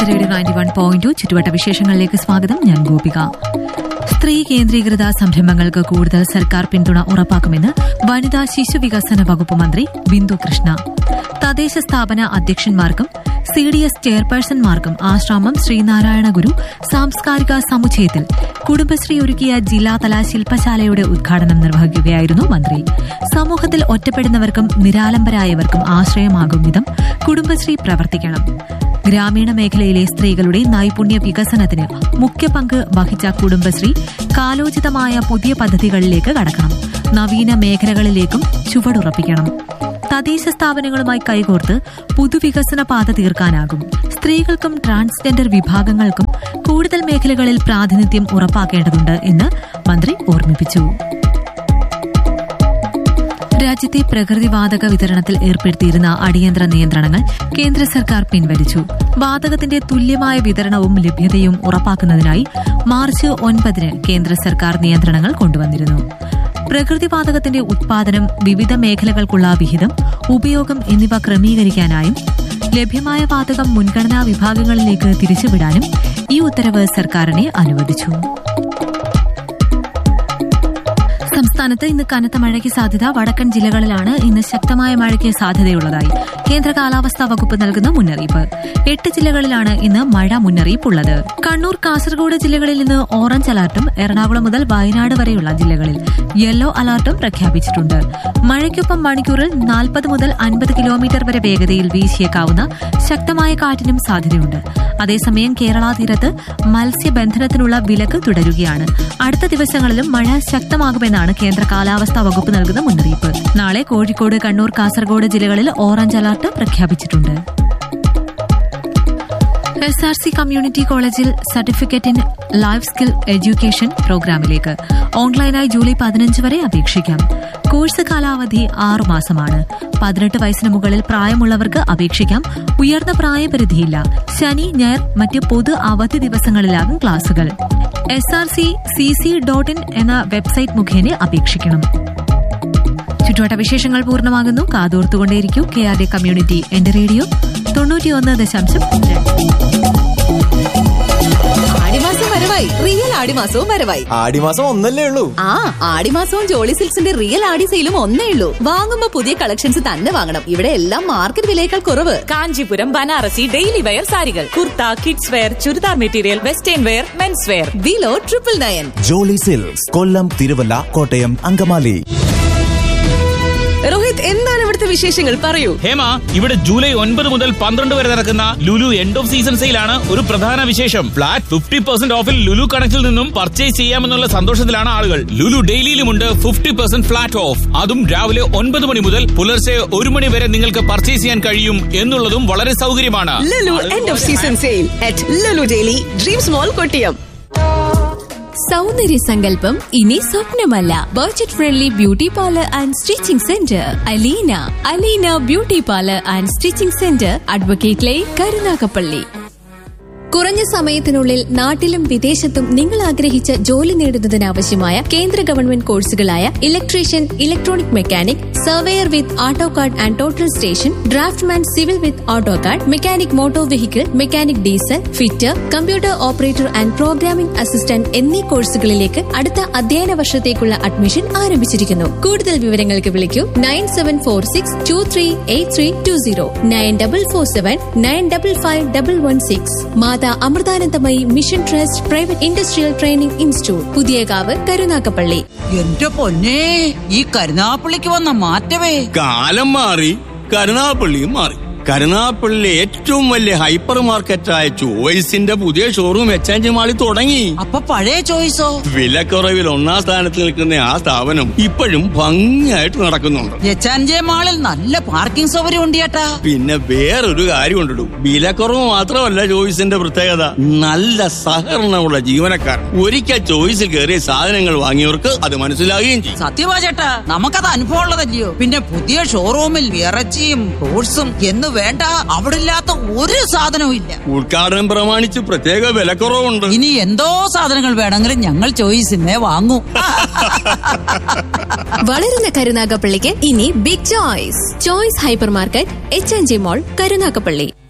Radio 91.2 ചുറ്റുവട്ട വിശേഷങ്ങളിലേക്ക് സ്വാഗതം. ഞാൻ ഗോപിക. സ്ത്രീ കേന്ദ്രീകൃത സംരംഭങ്ങൾക്ക് കൂടുതൽ സർക്കാർ പിന്തുണ ഉറപ്പാക്കുമെന്ന് വനിതാ ശിശു വികസന വകുപ്പ് മന്ത്രി ബിന്ദു കൃഷ്ണ. തദ്ദേശ സ്ഥാപന അധ്യക്ഷന്മാർക്കും CDS ചെയർപേഴ്സൺമാർക്കും ആശ്രാമം ശ്രീനാരായണ ഗുരു സാംസ്കാരിക സമുച്ചയത്തിൽ കുടുംബശ്രീ ഒരുക്കിയ ജില്ലാതല ശില്പശാലയുടെ ഉദ്ഘാടനം നിർവഹിക്കുകയായിരുന്നു മന്ത്രി. സമൂഹത്തിൽ ഒറ്റപ്പെടുന്നവർക്കും നിരാലംബരായവർക്കും ആശ്രയമാകും വിധം കുടുംബശ്രീ പ്രവർത്തിക്കണം. ഗ്രാമീണ മേഖലയിലെ സ്ത്രീകളുടെ നൈപുണ്യ വികസനത്തിന് മുഖ്യ പങ്ക് വഹിച്ച കുടുംബശ്രീ കാലോചിതമായ പുതിയ പദ്ധതികളിലേക്ക് കടക്കണം. നവീന മേഖലകളിലേക്കും ചുവടുറപ്പിക്കണം. തദ്ദേശ സ്ഥാപനങ്ങളുമായി കൈകോർത്ത് പുതുവികസന പാത തീർക്കാനാകും. സ്ത്രീകൾക്കും ട്രാൻസ്ജെൻഡർ വിഭാഗങ്ങൾക്കും കൂടുതൽ മേഖലകളിൽ പ്രാതിനിധ്യം ഉറപ്പാക്കേണ്ടതുണ്ട് എന്ന് മന്ത്രി ഓർമ്മിപ്പിച്ചു. രാജ്യത്തെ പ്രകൃതിവാതക വിതരണത്തിൽ ഏർപ്പെടുത്തിയിരുന്ന അടിയന്തര നിയന്ത്രണങ്ങൾ കേന്ദ്ര സർക്കാർ പിൻവലിച്ചു. വാതകത്തിന്റെ തുല്യമായ വിതരണവും ലഭ്യതയും ഉറപ്പാക്കുന്നതിനായി മാർച്ച് 9 കേന്ദ്ര സർക്കാർ നിയന്ത്രണങ്ങൾ കൊണ്ടുവന്നിരുന്നു. പ്രകൃതിവാതകത്തിന്റെ ഉത്പാദനം, വിവിധ മേഖലകൾക്കുള്ള വിഹിതം, ഉപയോഗം എന്നിവ ക്രമീകരിക്കാനായും ലഭ്യമായ വാതകം മുൻഗണനാ വിഭാഗങ്ങളിലേക്ക് തിരിച്ചുവിടാനും ഈ ഉത്തരവ് സർക്കാരിനെ അനുവദിച്ചു. സംസ്ഥാനത്ത് ഇന്ന് കനത്ത മഴയ്ക്ക് സാധ്യത. വടക്കൻ ജില്ലകളിലാണ് ഇന്ന് ശക്തമായ മഴയ്ക്ക് സാധ്യതയുള്ളതായി കേന്ദ്ര കാലാവസ്ഥാ വകുപ്പ് നൽകുന്ന മുന്നറിയിപ്പ്. 8 ജില്ലകളിലാണ് ഇന്ന് മഴ മുന്നറിയിപ്പുള്ളത്. കണ്ണൂർ, കാസർഗോഡ് ജില്ലകളിൽ ഇന്ന് ഓറഞ്ച് അലർട്ടും എറണാകുളം മുതൽ വയനാട് വരെയുള്ള ജില്ലകളിൽ യെല്ലോ അലർട്ടും പ്രഖ്യാപിച്ചിട്ടുണ്ട്. മഴയ്ക്കൊപ്പം മണിക്കൂറിൽ 40 മുതൽ 50 കിലോമീറ്റർ വരെ വേഗതയിൽ വീശിയേക്കാവുന്ന ശക്തമായ കാറ്റിനും സാധ്യതയുണ്ട്. അതേസമയം കേരള തീരത്ത് മത്സ്യബന്ധനത്തിനുള്ള വിലക്ക് തുടരുകയാണ്. അടുത്ത ദിവസങ്ങളിലും മഴ ശക്തമാകുമെന്നാണ് കേന്ദ്ര കാലാവസ്ഥാ വകുപ്പ് നൽകുന്ന മുന്നറിയിപ്പ്. നാളെ കോഴിക്കോട്, കണ്ണൂർ, കാസർഗോഡ് ജില്ലകളിൽ ഓറഞ്ച് അലർട്ട് പ്രഖ്യാപിച്ചിട്ടുണ്ട്. SRC കമ്മ്യൂണിറ്റി കോളേജിൽ certificate in life skill education പ്രോഗ്രാമിലേക്ക് ഓൺലൈനായി ജൂലൈ 15 വരെ അപേക്ഷിക്കാം. കോഴ്സ് കാലാവധി 6 മാസമാണ്. 18 വയസ്സിന് മുകളിൽ പ്രായമുള്ളവർക്ക് അപേക്ഷിക്കാം. ഉയർന്ന പ്രായപരിധിയില്ല. ശനി, ഞായർ, മറ്റ് പൊതു അവധി ദിവസങ്ങളിലാകും ക്ലാസുകൾ. srccc.in എന്ന വെബ്സൈറ്റ് മുഖേന അപേക്ഷിക്കണം. ചുറ്റുവട്ട വിശേഷങ്ങൾ പൂർണ്ണമാകുന്നു. കാതോർത്തുകൊണ്ടേയിരിക്കൂ. KRD കമ്മ്യൂണിറ്റി എന്റെ റേഡിയോ 91.2. ആടിമാസം വരവായി. റിയൽ ആടിമാസവും വരവായി. ആടിമാസം ഒന്നല്ലേ ഉള്ളൂ. ആടിമാസവും ജോളി സിൽക്സിന്റെ റിയൽ ആടി സെയിലും ഒന്നേ ഉള്ളൂ. വാങ്ങുമ്പോ പുതിയ കളക്ഷൻസ് തന്നെ വാങ്ങണം. ഇവിടെ എല്ലാം മാർക്കറ്റ് വിലയേക്കാൾ കുറവ്. കാഞ്ചീപുരം, ബനാറസി, ഡെയിലി വെയർ സാരികൾ, kurta, kids wear, churidar material, western wear, men's wear. Below 999. Jolly silks, കൊല്ലം, തിരുവല്ല, കോട്ടയം, അങ്കമാലി. രോഹിത്, എന്താണ് ഇവിടുത്തെ വിശേഷങ്ങൾ? പറയൂ. ഹേമ, ഇവിടെ ജൂലൈ 9 മുതൽ 12 വരെ നടക്കുന്ന ലുലു എൻഡ് ഓഫ് സീസൺ സെയിലാണ് ഒരു പ്രധാന വിശേഷം. ഫ്ലാറ്റ് 50% ഓഫിൽ ലുലു കണക്റ്റിൽ നിന്നും പർച്ചേസ് ചെയ്യാമെന്നുള്ള സന്തോഷത്തിലാണ് ആളുകൾ. Lulu ഡെയിലിയിലുമുണ്ട് 50% flat of. അതും രാവിലെ 9 മണി മുതൽ പുലർച്ചെ 1 മണി വരെ നിങ്ങൾക്ക് പർച്ചേസ് ചെയ്യാൻ കഴിയും എന്നുള്ളതും വളരെ സൗകര്യമാണ്. Lulu end off season sale at Lulu daily, dreams മോൾ, കൊട്ടിയം. സൗന്ദര്യ സങ്കല്പം ഇനി സ്വപ്നമല്ല. Budget friendly beauty parlour and stitching centre Aleena beauty parlour and stitching centre, advocate line, Karunagappally. കുറഞ്ഞ സമയത്തിനുള്ളിൽ നാട്ടിലും വിദേശത്തും നിങ്ങൾ ആഗ്രഹിച്ച ജോലി നേടുന്നതിനാവശ്യമായ കേന്ദ്ര government കോഴ്സുകളായ electrician, electronic mechanic, surveyor വിത്ത് ആട്ടോ card and total station, draughtsman civil with auto card, mechanic motor vehicle, mechanic diesel, fitter, computer operator and programming assistant എന്നീ കോഴ്സുകളിലേക്ക് അടുത്ത അധ്യയന വർഷത്തേക്കുള്ള അഡ്മിഷൻ ആരംഭിച്ചിരിക്കുന്നു. കൂടുതൽ വിവരങ്ങൾക്ക് വിളിക്കൂ 9746238320 9447955116. Amritanandamayi mission trust private industrial training institute, Puthiyakavu, Karunagappally. എന്റെ പൊന്നേ, ഈ കരുനാഗപ്പള്ളിക്ക് വന്ന മാറ്റമേ. കാലം മാറി, കരുനാഗപ്പള്ളിയും മാറി. കരുനാഗപ്പള്ളിയിലെ ഏറ്റവും വലിയ ഹൈപ്പർ മാർക്കറ്റായ ചോയ്സിന്റെ പുതിയ ഷോറൂം എച്ച് മാളിൽ തുടങ്ങി. അപ്പൊ പഴയ ചോയ്സോ? വിലക്കുറവിൽ 1ാം സ്ഥാനത്ത് നിൽക്കുന്ന ആ സ്ഥാപനം ഇപ്പോഴും ഭംഗിയായിട്ട് നടക്കുന്നുണ്ട്. എച്ച് മാളിൽ നല്ല പാർക്കിംഗ് സൗകര്യം ഉണ്ട് ചേട്ടാ. പിന്നെ വേറൊരു കാര്യം കൊണ്ടിടും, വിലക്കുറവ് മാത്രമല്ല ചോയ്സിന്റെ പ്രത്യേകത, നല്ല സഹകരണമുള്ള ജീവനക്കാർ. ഒരിക്കൽ ചോയ്സിൽ കയറിയ സാധനങ്ങൾ വാങ്ങിയവർക്ക് അത് മനസ്സിലാകുകയും ചെയ്യും. സത്യവാ ചേട്ടാ, നമുക്കത് അനുഭവം ഉള്ളതല്ലയോ. പിന്നെ പുതിയ ഷോറൂമിൽ ഇറച്ചിയും ഫ്രൂട്ട്സും എന്ന് വേണ്ട, അവിടെ ഇല്ലാത്ത ഒരു സാധനവും ഇല്ല. ഉദ്ഘാടനം പ്രമാണിച്ച് പ്രത്യേക വിലക്കുറവുണ്ട്. ഇനി എന്തോ സാധനങ്ങൾ വേണമെങ്കിലും ഞങ്ങൾ ചോയ്സിനെ വാങ്ങൂ. വളരുന്ന കരുനാഗപ്പള്ളിക്ക് ഇനി big choice hyper market, H മോൾ, കരുനാഗപ്പള്ളി.